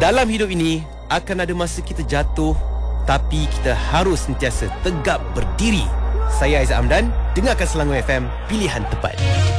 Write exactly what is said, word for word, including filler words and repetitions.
Dalam hidup ini akan ada masa kita jatuh, tapi kita harus sentiasa tegap berdiri. Saya Aizat Amdan, dengarkan Selangor F M, pilihan tepat.